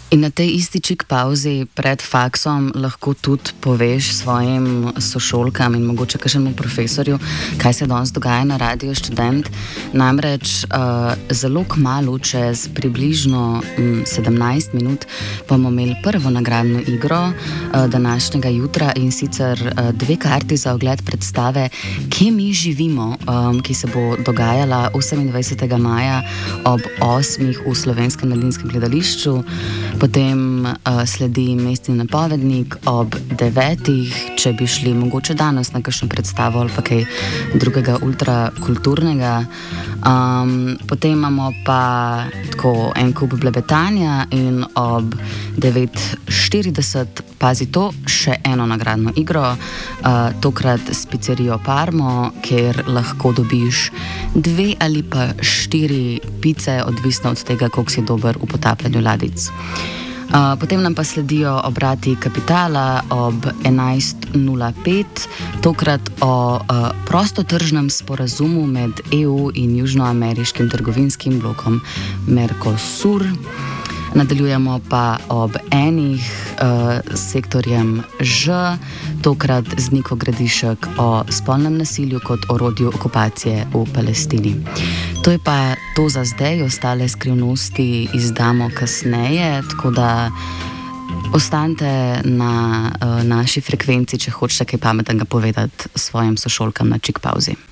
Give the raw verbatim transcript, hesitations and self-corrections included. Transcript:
In na tej isti čik pauzi pred faksom lahko tudi poveš svojim sošolkam in mogoče kakšnemu profesorju, kaj se danes dogaja na Radiu Študent. Namreč uh, zelo kmalu, čez približno um, sedemnajst minut, bomo imeli prvo nagradno igro uh, današnjega jutra, in sicer uh, dve karti za ogled predstave Kje mi živimo, um, ki se bo dogajala osemindvajsetega maja ob osmih v Slovenskem mladinskem gledališču. Potem uh, sledi Mestni napovednik ob devetih, če bi šli mogoče danes na kakšno predstavo ali pa kaj drugega ultrakulturnega. Um, potem imamo pa tako en kup blebetanja in ob devet štirideset, pazi to, še eno nagradno igro, uh, tokrat s pizzerijo Parmo, kjer lahko dobiš dve ali pa štiri pice, odvisno od tega, koliko si dober v potapljanju ladic. Uh, potem nam pa sledijo obrati kapitala ob enajst nula pet, tokrat o uh, prostotržnem sporazumu med E U in južnoameriškim trgovinskim blokom Mercosur. Nadaljujemo pa ob enih uh, s sektorjem Ž, tokrat z Niko Gradišek o spolnem nasilju kot orodju okupacije v Palestini. To je pa to za zdaj, ostale skrivnosti izdamo kasneje, tako da ostanite na uh, naši frekvenci, če hočete kaj pametnega povedati svojim sošolkam na čik pauzi.